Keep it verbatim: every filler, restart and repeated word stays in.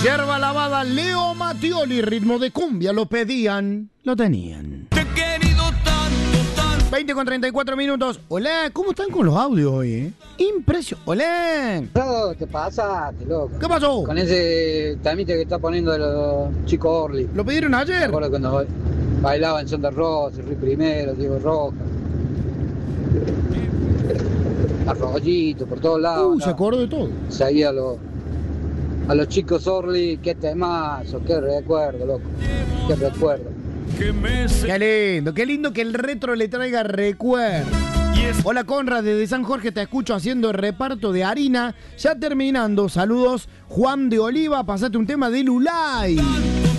Yerba lavada, Leo Mattioli, ritmo de cumbia, lo pedían, lo tenían. Te he querido tanto, tanto. veinte con treinta y cuatro minutos. Hola, ¿cómo están con los audios hoy, eh? Impresionante. Hola. No, te pasaste, loco. ¿Qué pasó? Con ese tamite que está poniendo los chicos Orly. ¿Lo pidieron Me ayer? acuerdo cuando bailaba en Santa Rosa, Rui Primero, Diego Roja. Arroyito, por todos lados. Uh, se acordó de todo. Seguía a los, a los chicos Orly, qué temazo, qué recuerdo, loco. Qué recuerdo. Que me se... Qué lindo, qué lindo que el retro le traiga recuerdo. Y es... Hola Conrad, desde San Jorge te escucho haciendo el reparto de harina. Ya terminando, saludos. Juan de Oliva, pasate un tema de Lulay.